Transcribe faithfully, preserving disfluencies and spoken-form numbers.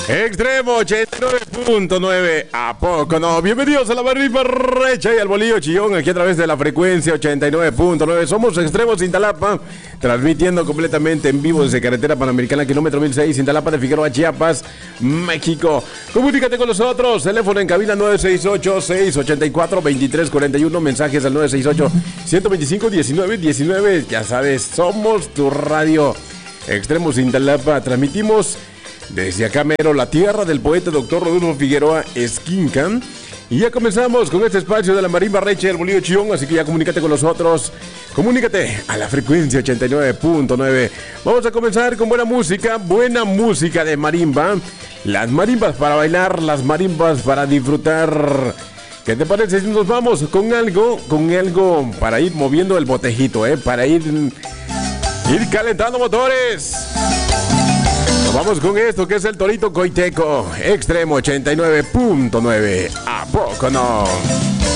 Extremo ochenta y nueve punto nueve, ¿a poco no? Bienvenidos a la Marimba Recha y al Bolillo Chillón, aquí a través de la frecuencia ochenta y nueve punto nueve. Somos Extremos Cintalapa, transmitiendo completamente en vivo desde Carretera Panamericana, kilómetro mil seis, Cintalapa de Figueroa, Chiapas, México. Comunícate con nosotros, teléfono en cabina nueve seis ocho, seis ocho cuatro, dos tres cuatro uno, mensajes al nueve seis ocho, uno dos cinco, uno nueve uno nueve. Ya sabes, somos tu radio Extremos Cintalapa, transmitimos desde acá mero, la tierra del poeta doctor Rodolfo Figueroa Esquinca. Y ya comenzamos con este espacio de la Marimba Recha y el Bolillo Chillón, así que ya comunícate con nosotros. Comunícate a la frecuencia ochenta y nueve punto nueve. Vamos a comenzar con buena música, buena música de marimba. Las marimbas para bailar, las marimbas para disfrutar. ¿Qué te parece si nos vamos con algo, con algo para ir moviendo el botejito, eh? Para ir, ir calentando motores. Nos vamos con esto que es el Torito Coiteco, Extremo ochenta y nueve punto nueve. ¿A poco no?